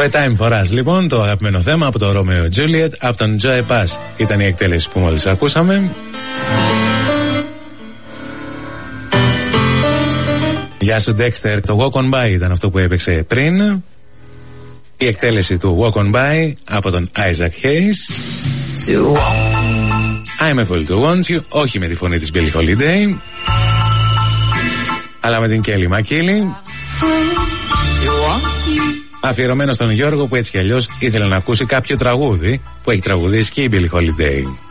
A Time for Us, λοιπόν, το αγαπημένο θέμα από το Romeo Juliet, από τον Joe Pass. Ήταν η εκτέλεση που μόλις ακούσαμε. Γεια σου Dexter, το Walk On By ήταν αυτό που έπαιξε πριν. Η εκτέλεση του Walk On By από τον Isaac Hayes. I'm a fool to want you, όχι με τη φωνή της Billie Holiday, αλλά με την Kelly McKinley. Αφιερωμένο στον Γιώργο που έτσι κι αλλιώς ήθελε να ακούσει κάποιο τραγούδι που έχει τραγουδήσει και η Billie Holiday.